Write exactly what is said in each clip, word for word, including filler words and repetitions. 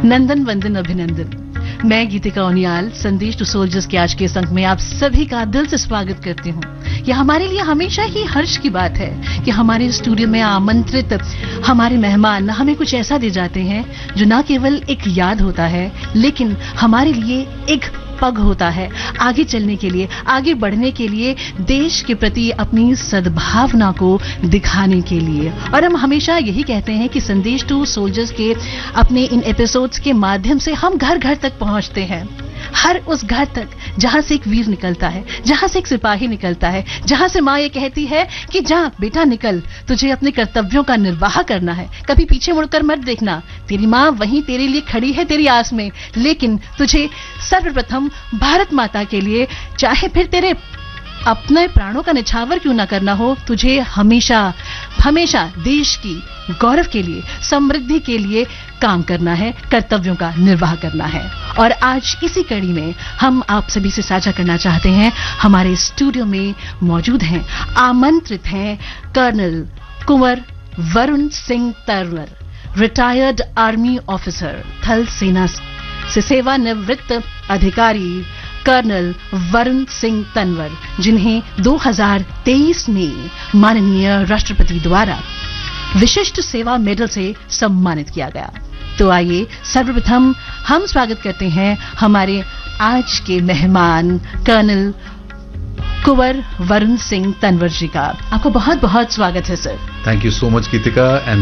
नंदन वंदन अभिनंदन। मैं गीतिका उनियाल संदेश टू सोल्जर्स के आज के इस अंक में आप सभी का दिल से स्वागत करती हूँ। यह हमारे लिए हमेशा ही हर्ष की बात है कि हमारे स्टूडियो में आमंत्रित हमारे मेहमान हमें कुछ ऐसा दे जाते हैं जो न केवल एक याद होता है लेकिन हमारे लिए एक पग होता है आगे चलने के लिए, आगे बढ़ने के लिए, देश के प्रति अपनी सद्भावना को दिखाने के लिए। और हम हमेशा यही कहते हैं कि संदेश टू सोल्जर्स के अपने इन एपिसोड्स के माध्यम से हम घर घर तक पहुंचते हैं, हर उस घर तक जहां से एक वीर निकलता है, जहां से एक सिपाही निकलता है, जहां से माँ ये कहती है कि जा बेटा निकल, तुझे अपने कर्तव्यों का निर्वाह करना है, कभी पीछे मुड़कर मत देखना, तेरी माँ वहीं तेरे लिए खड़ी है तेरी आस में, लेकिन तुझे सर्वप्रथम भारत माता के लिए, चाहे फिर तेरे अपने प्राणों का निछावर क्यों ना करना हो, तुझे हमेशा हमेशा देश की गौरव के लिए, समृद्धि के लिए काम करना है, कर्तव्यों का निर्वाह करना है। और आज इसी कड़ी में हम आप सभी से साझा करना चाहते हैं, हमारे स्टूडियो में मौजूद हैं, आमंत्रित हैं कर्नल कुंवर Varun Singh Tanwar, retired army officer, थल सेना से सेवानिवृत्त अधिकारी कर्नल वरुण सिंह तंवर, जिन्हें दो हज़ार तेईस में माननीय राष्ट्रपति द्वारा विशिष्ट सेवा मेडल से सम्मानित किया गया। तो आइए सर्वप्रथम हम स्वागत करते हैं हमारे आज के मेहमान कर्नल कुंवर वरुण सिंह तंवर जी का। आपको बहुत बहुत स्वागत है sir. Thank you so much Geetika and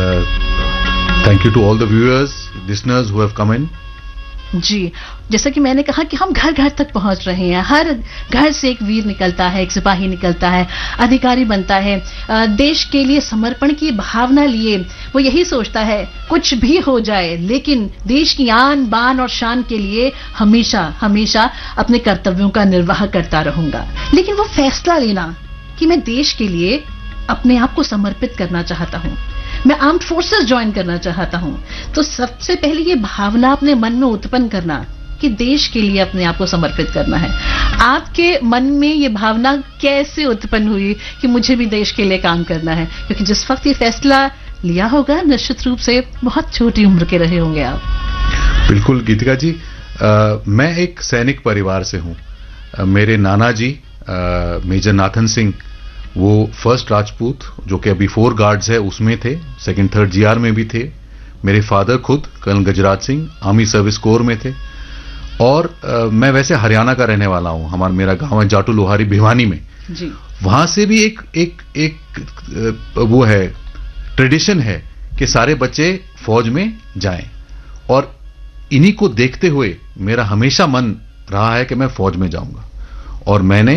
thank you to all the viewers, listeners who have come इन। जी, जैसा कि मैंने कहा कि हम घर घर तक पहुंच रहे हैं, हर घर से एक वीर निकलता है, एक सिपाही निकलता है, अधिकारी बनता है, देश के लिए समर्पण की भावना लिए वो यही सोचता है कुछ भी हो जाए लेकिन देश की आन बान और शान के लिए हमेशा हमेशा अपने कर्तव्यों का निर्वाह करता रहूंगा। लेकिन वो फैसला लेना कि मैं देश के लिए अपने आप को समर्पित करना चाहता हूं, मैं आर्म्ड फोर्सेस ज्वाइन करना चाहता हूं, तो सबसे पहले ये भावना अपने मन में उत्पन्न करना कि देश के लिए अपने आप को समर्पित करना है। आपके मन में ये भावना कैसे उत्पन्न हुई कि मुझे भी देश के लिए काम करना है? क्योंकि जिस वक्त ये फैसला लिया होगा निश्चित रूप से बहुत छोटी उम्र के रहे होंगे आप। बिल्कुल गीतिका जी, आ, मैं एक सैनिक परिवार से हूं। मेरे नाना जी आ, मेजर नाथन सिंह, वो फर्स्ट राजपूत जो कि अभी फोर गार्ड्स है उसमें थे, सेकंड थर्ड जीआर में भी थे। मेरे फादर खुद colonel Gajraj Singh army service corps में थे। और आ, मैं वैसे हरियाणा का रहने वाला हूं, हमारा मेरा गांव है जाटू लोहारी भिवानी में जी। वहां से भी एक एक एक वो है ट्रेडिशन है कि सारे बच्चे फौज में जाएं, और इन्हीं को देखते हुए मेरा हमेशा मन रहा है कि मैं फौज में जाऊंगा। और मैंने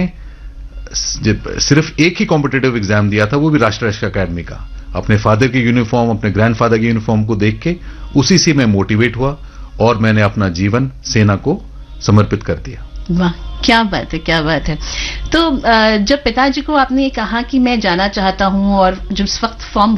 सिर्फ एक ही कॉम्पिटिटिव एग्जाम दिया था, वो भी राष्ट्रीय रक्षा अकेडमी का, अपने फादर की यूनिफॉर्म, अपने ग्रैंडफादर की यूनिफॉर्म को देख के उसी से मैं मोटिवेट हुआ और मैंने अपना जीवन सेना को समर्पित कर दिया। वाह, क्या बात है, क्या बात है। तो जब पिताजी को आपने कहा कि मैं जाना चाहता हूं और जिस वक्त फॉर्म